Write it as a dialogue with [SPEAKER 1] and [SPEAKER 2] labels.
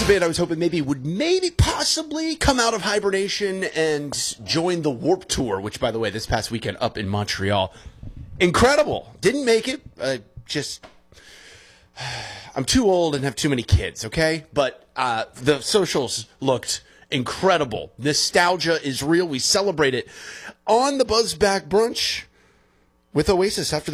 [SPEAKER 1] band I was hoping would possibly come out of hibernation and join the Warped Tour, which, by the way, this past weekend up in Montreal. Incredible. Didn't make it. I'm too old and have too many kids, okay? But the socials looked incredible. Nostalgia is real. We celebrate it on the Buzzback Brunch with Oasis after